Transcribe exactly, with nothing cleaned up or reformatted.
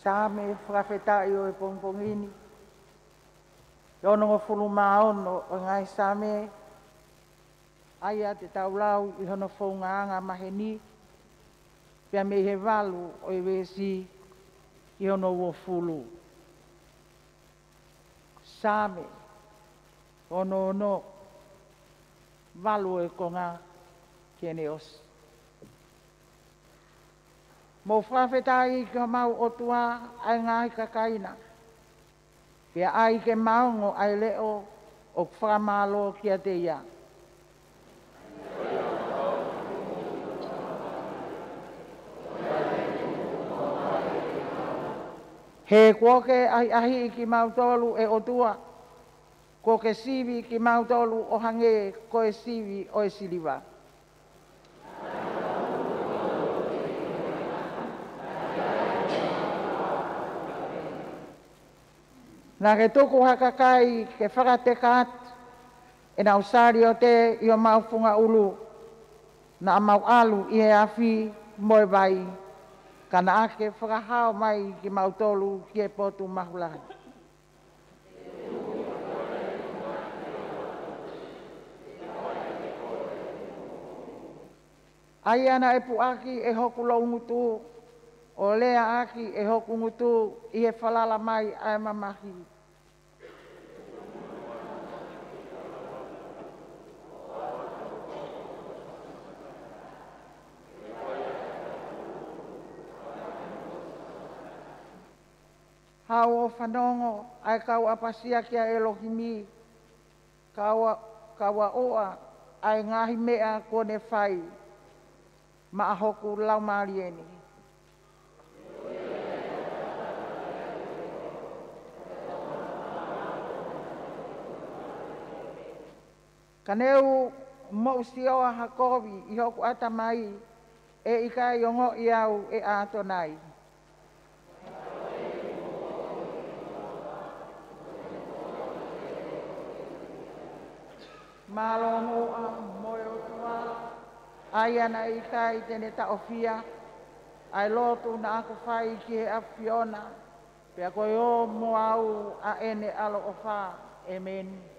Sa me whakawhetai o e pongpongini. E ono ngo fulu maono o ngai sa me. Aia te taulau i hono whaungaanga maheni. Pea me he walu o e wesi i hono ua fulu. Sa me. Ono ono. Walu e konga kene osi. Mo whawhetai ki o mau o tua ai ngāhi kakaina. Pea ai ke maungo ai leo o whamalo kia te ia. He koke ai ahi ki mautolu e o tua. Ko ke sivi ki mautolu o hange ko e sivi o e siliva. Nā ke tuku hakakai ke whakatekat e nā usari o te i o mau funga ulu nā mau alu i he awhi moe vai ka nā ake whakahao mai ki mau tolu ki e potu mahulahi. Ai ana e puaki e hoku lau ngutu o lea aki e hoku ngutu i he whalala mai ai mamahi. Hau o whanongo ai kau apasia kia Elohimi, kaua, kaua oa ai ngahi mea kone whai, ma ahoku lau marieni. Kaneu mausioa hakovi i hoku atamai e ika yongo i au e atonai. Malongo a moe o tua, ai ana i kai tene ta ofia, ai lotu na ako whai ki he awhiona, pea koe o mo au a ene alo o wha, amen.